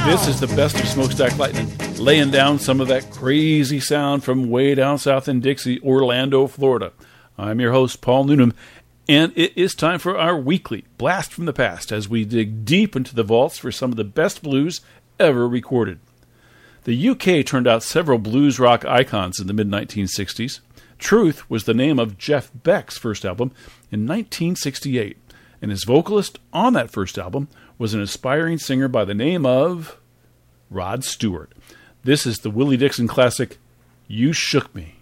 This is the best of Smokestack Lightning, laying down some of that crazy sound from way down south in Dixie, Orlando, Florida. I'm your host, Paul Noonan, and it is time for our weekly Blast from the Past as we dig deep into the vaults for some of the best blues ever recorded. The UK turned out several blues rock icons in the mid-1960s. Truth was the name of Jeff Beck's first album in 1968, and his vocalist on that first album was an aspiring singer by the name of Rod Stewart. This is the Willie Dixon classic, You Shook Me.